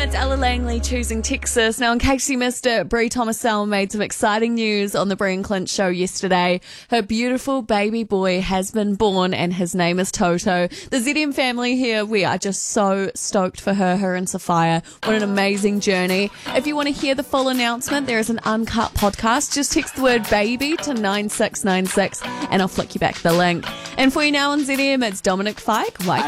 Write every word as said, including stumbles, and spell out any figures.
It's Ella Langley choosing Texas. Now, in case you missed it, Brie Thomasell made some exciting news on the Brie and Clint show yesterday. Her beautiful baby boy has been born and his name is Toto. The Z M family here, we are just so stoked for her, her and Sophia. What an amazing journey. If you want to hear the full announcement, there is an uncut podcast. Just text the word baby to nine six nine six and I'll flick you back the link. And for you now on Z M, it's Dominic Fike. Like